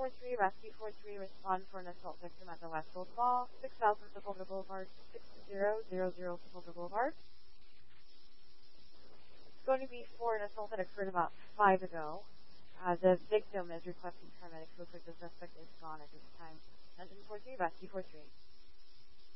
43, Rescue 43, respond for an assault victim at the Westfield Mall, 6000 Sepulveda Boulevard, 6000 Sepulveda Boulevard. It's going to be for an assault that occurred about 5 ago. The victim is requesting paramedics. Looks like the suspect is gone at this time. 143, Rescue 43.